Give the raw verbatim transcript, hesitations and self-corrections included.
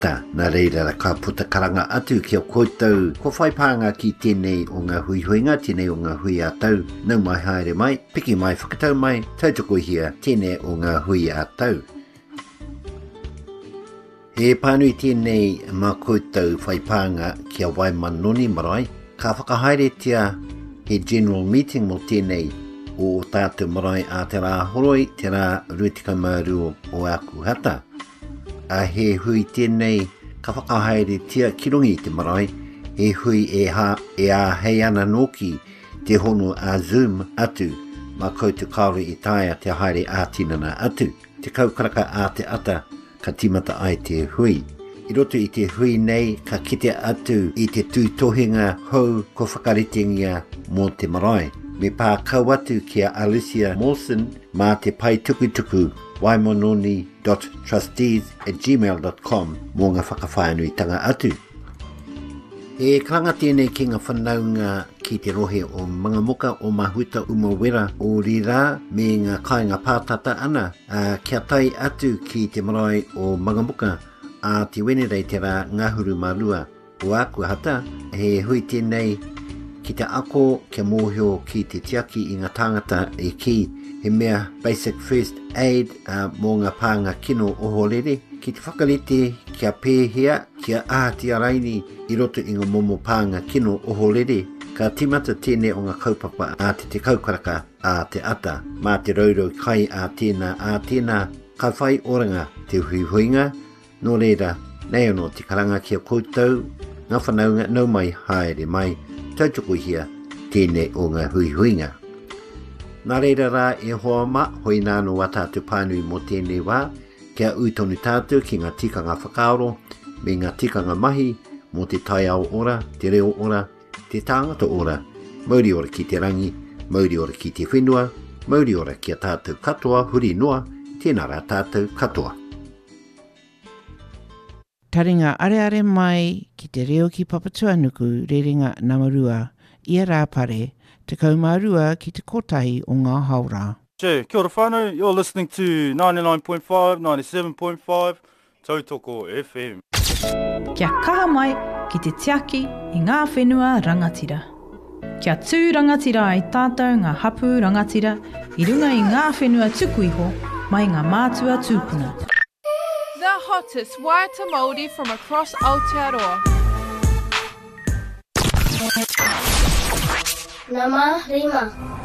Ta, nā reira ra ka puta karanga atu ki o koutou. Ko whaipanga ki tēnei o ngā hui huinga, tēnei o ngā hui ātau. Nau mai haere mai, piki mai whakatau mai, tautoko hia tēnei o ngā hui ātau. He pānui tēnei mā koutou whaipanga ki a Waimanoni marae. Ka whakahaere tia he general meeting mo tēnei o tātou marae a te rā horoi, te rā rutika maru o aku hata. A he hui tēnei ka whakahaere tia kirongi te marae, he hui e, ha, e a hei ana noki te hono a Zoom atu, ma koutou kaore i taia te haere a tinana atu. Te kaukaraka a te ata, ka timata ai te hui. I roto i te hui nei, ka kite atu i te tūtohinga hou ko whakaritengia mō te marae. Me pā kau atu ki a Alicia Mawson mā te pai tukutuku waimanoni dot trustees at gmail dot com mō ngā whakawhānuitanga atu. E karanga tēnei ki ngā whanaunga ki te rohe o Mangamuka o Mahuta Umawera o Rira me ngā kāinga pātata ana uh, kia tai atu ki te marae o Mangamuka a te wenerei te rā ngahuru marua o aku hata he hui tēnei ki te ako kia mōhio ki te tiaki i ngā tāngata e ki he mea basic first aid uh, mō ngā pānga kino o horere ki te whakarete kia pēhea kia ātia raini i roto i ngā momo pānga kino o horere ka timata tēnei o ngā kaupapa a te te kaukaraka a te ata mā te raurau kai a tēnā a tēnā ka whai oranga te hui huinga no reira nei anō te karanga kia koutou ngā whanaunga nau mai haere mai tautoko hia tēnei o ngā hui huinga. Nā reira rā e hoa ma hoi nāno wa tātou pānui mō tēnei wā, kia uitonu tātou ki ngā tikanga whakaaro, me ngā tikanga mahi, mō te tai ao ora, te reo ora, te tāngata ora, mauri ora ki te rangi, mauri ora ki te whenua, mauri ora ki a tātou katoa, huri noa, tēnā rā tātou katoa. Taringa are are mai ki te reo ki Papatuanuku, rerenga Namarua, ia rā pare, te kaumarua ki te kotahi o ngā haura. Che, kia ora whānau, you're listening to ninety-nine point five, ninety-seven point five, Tautoko F M. Kia kaha mai ki te tiaki i ngā whenua rangatira. Kia tū rangatira ai tātou ngā hapu rangatira i runga i ngā whenua tuku iho mai ngā mātua tūpuna. The hottest Waiata Māori from across Aotearoa. Nama Rima.